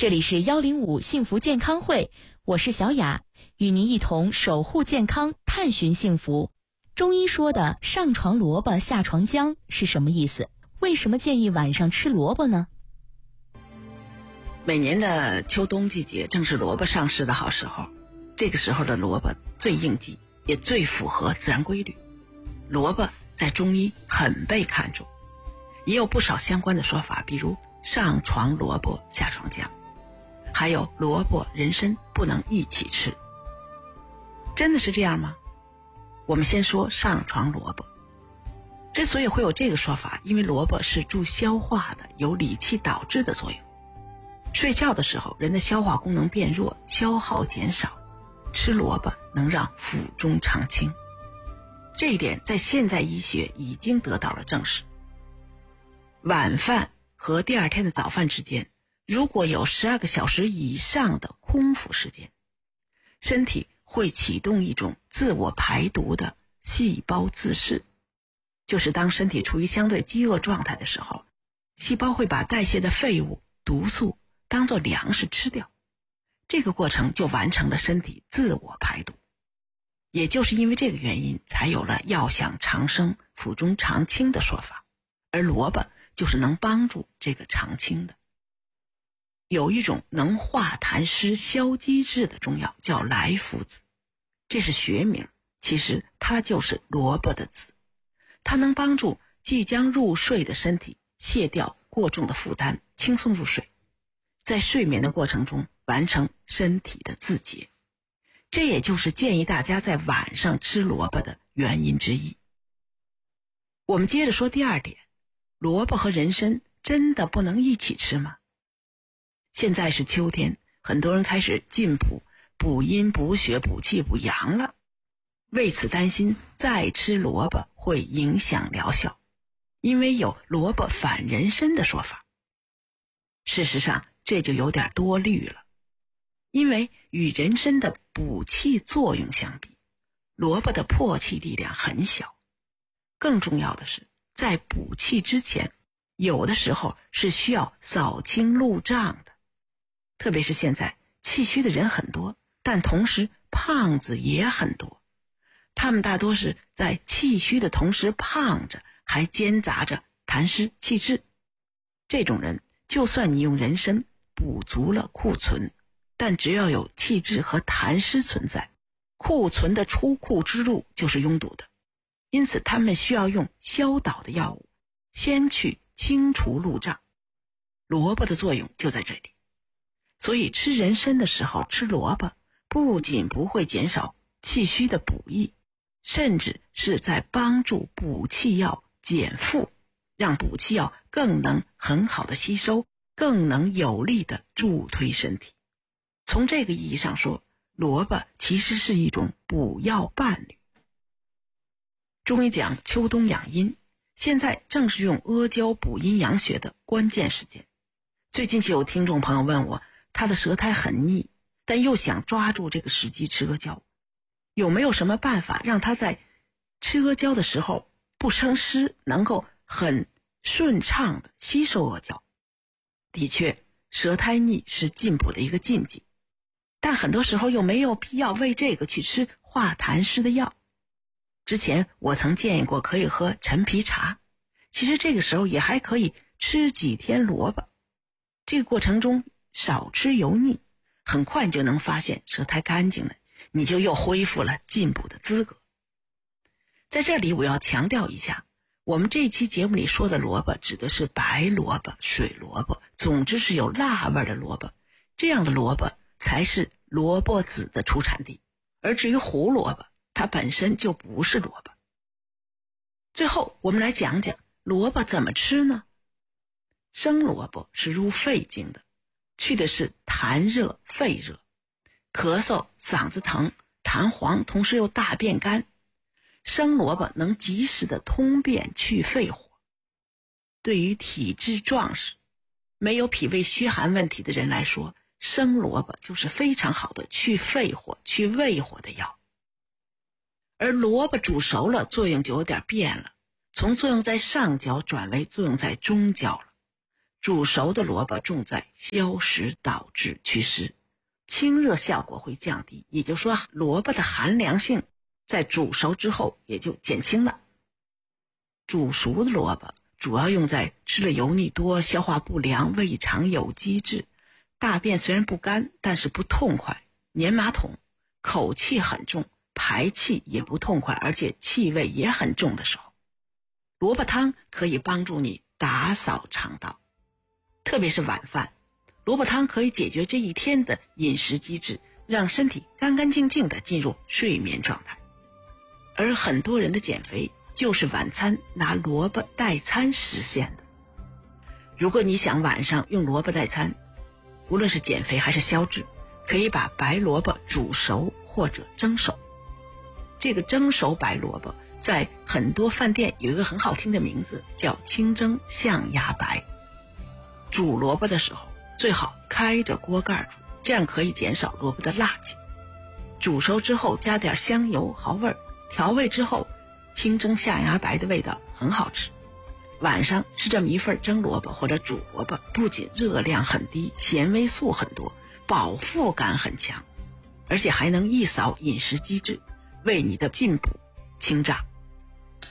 这里是105幸福健康会，我是小雅，与您一同守护健康，探寻幸福。中医说的上床萝卜下床姜是什么意思？为什么建议晚上吃萝卜呢？ 每年的秋冬季节正是萝卜上市的好时候，这个时候的萝卜最应季，也最符合自然规律。萝卜在中医很被看重，也有不少相关的说法，比如上床萝卜下床姜，还有萝卜人参不能一起吃。真的是这样吗？我们先说上床萝卜。之所以会有这个说法，因为萝卜是助消化的，有理气导滞的作用。睡觉的时候，人的消化功能变弱，消耗减少，吃萝卜能让腹中常清。这一点在现代医学已经得到了证实。晚饭和第二天的早饭之间，如果有12个小时以上的空腹时间，身体会启动一种自我排毒的细胞自噬。就是当身体处于相对饥饿状态的时候，细胞会把代谢的废物、毒素当作粮食吃掉，这个过程就完成了身体自我排毒。也就是因为这个原因，才有了要想长生、腹中常清的说法，而萝卜就是能帮助这个常清的。有一种能化痰湿、消积滞的中药叫莱菔子，这是学名，其实它就是萝卜的籽。它能帮助即将入睡的身体卸掉过重的负担，轻松入睡，在睡眠的过程中完成身体的自洁。这也就是建议大家在晚上吃萝卜的原因之一。我们接着说第二点，萝卜和人参真的不能一起吃吗？现在是秋天，很多人开始进补，补阴补血补气补阳了，为此担心再吃萝卜会影响疗效，因为有萝卜反人参的说法。事实上这就有点多虑了，因为与人参的补气作用相比，萝卜的破气力量很小。更重要的是，在补气之前，有的时候是需要扫清路障的。特别是现在气虚的人很多，但同时胖子也很多，他们大多是在气虚的同时胖着，还兼杂着痰湿气滞。这种人就算你用人参补足了库存，但只要有气滞和痰湿存在，库存的出库之路就是拥堵的。因此他们需要用消导的药物先去清除路障，萝卜的作用就在这里。所以吃人参的时候吃萝卜，不仅不会减少气虚的补益，甚至是在帮助补气药减负，让补气药更能很好的吸收，更能有力的助推身体。从这个意义上说，萝卜其实是一种补药伴侣。中医讲秋冬养阴，现在正是用阿胶补阴养血的关键时间。最近就有听众朋友问我，他的舌苔很腻，但又想抓住这个时机吃阿胶，有没有什么办法让他在吃阿胶的时候不生湿，能够很顺畅的吸收阿胶？的确，舌苔腻是进补的一个禁忌，但很多时候又没有必要为这个去吃化痰湿的药。之前我曾建议过可以喝陈皮茶，其实这个时候也还可以吃几天萝卜，这个过程中少吃油腻，很快你就能发现舌苔干净了，你就又恢复了进补的资格。在这里我要强调一下，我们这期节目里说的萝卜指的是白萝卜、水萝卜，总之是有辣味的萝卜，这样的萝卜才是萝卜籽的出产地，而至于胡萝卜，它本身就不是萝卜。最后我们来讲讲萝卜怎么吃呢？生萝卜是入肺经的，去的是痰热、肺热，咳嗽、嗓子疼、痰黄，同时又大便干。生萝卜能及时的通便去肺火。对于体质壮实、没有脾胃虚寒问题的人来说，生萝卜就是非常好的去肺火、去胃火的药。而萝卜煮熟了，作用就有点变了，从作用在上焦转为作用在中焦了。 煮熟的萝卜重在消食导滞祛湿，清热效果会降低，也就是说萝卜的寒凉性在煮熟之后也就减轻了。煮熟的萝卜主要用在吃了油腻多、消化不良、胃肠有积滞、大便虽然不干但是不痛快、粘马桶、口气很重、排气也不痛快，而且气味也很重的时候。萝卜汤可以帮助你打扫肠道，特别是晚饭，萝卜汤可以解决这一天的饮食机制，让身体干干净净地进入睡眠状态。而很多人的减肥就是晚餐拿萝卜代餐实现的。如果你想晚上用萝卜代餐，无论是减肥还是消脂，可以把白萝卜煮熟或者蒸熟。这个蒸熟白萝卜在很多饭店有一个很好听的名字，叫清蒸象牙白。煮萝卜的时候最好开着锅盖煮，这样可以减少萝卜的辣气。煮熟之后加点香油蚝味，调味之后，清蒸象牙白的味道很好吃。晚上吃这么一份蒸萝卜或者煮萝卜，不仅热量很低，纤维素很多，饱腹感很强，而且还能一扫饮食机制，为你的进补清障。